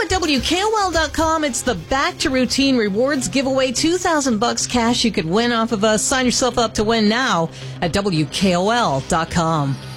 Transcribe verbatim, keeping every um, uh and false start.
at W K O L dot com. It's the Back to Routine Rewards Giveaway. two thousand bucks cash you could win off of us. Sign yourself up to win now at W K O L dot com.